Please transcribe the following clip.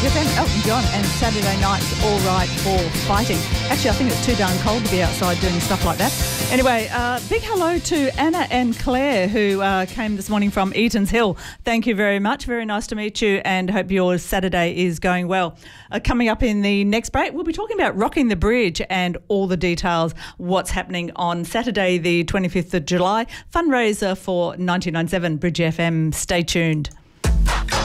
FM, Elton John, and Saturday Night's All Right for Fighting. Actually, I think it's too darn cold to be outside doing stuff like that. Anyway, big hello to Anna and Claire, who came this morning from Eatons Hill. Thank you very much. Very nice to meet you, and hope your Saturday is going well. Coming up in the next break, we'll be talking about Rocking the Bridge and all the details, what's happening on Saturday, the 25th of July, fundraiser for 99.7 Bridge FM. Stay tuned.